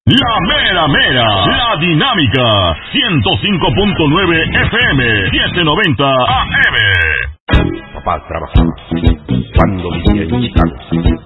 La mera mera, la dinámica, 105.9 FM, 790 AM. Papá trabajaba. Cuando vivía en Chicago,